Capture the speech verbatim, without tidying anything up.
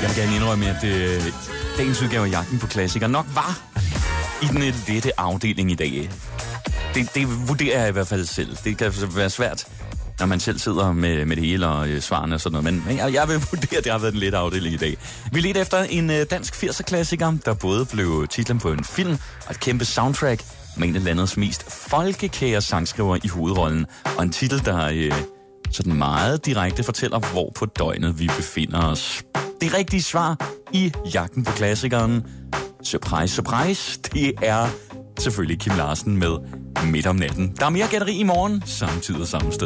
Jeg vil gerne indrømme, at øh, dagens udgave af Jagten på Klassikere nok var i den lette afdeling i dag. Det, det vurderer jeg i hvert fald selv. Det kan være svært, når man selv sidder med, med det hele og øh, svarene og sådan noget. Men jeg, jeg vil vurdere, at det har været den lette afdeling i dag. Vi ledte efter en øh, dansk firser-klassiker, der både blev titlen på en film og et kæmpe soundtrack med en af landets mest folkekære sangskriver i hovedrollen. Og en titel, der øh, sådan meget direkte fortæller, hvor på døgnet vi befinder os. Det rigtige svar i Jagten på Klassikeren. Surprise, surprise. Det er selvfølgelig Kim Larsen med Midt om natten. Der er mere gætteri i morgen, samme tid og samme sted.